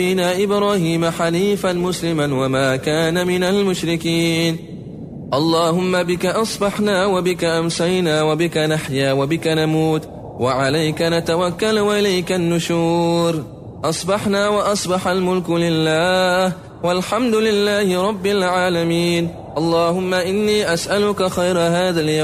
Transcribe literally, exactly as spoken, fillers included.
إبراهيم حنيفا مسلما وما كان من المشركين. اللهم بك أصبحنا وبك أمسينا وبك نحيا وبك نموت وعليك نتوكل وإليك النشور. أصبحنا وأصبح الملك لله والحمد لله رب العالمين. اللهم إني أسألك خير هذا اليوم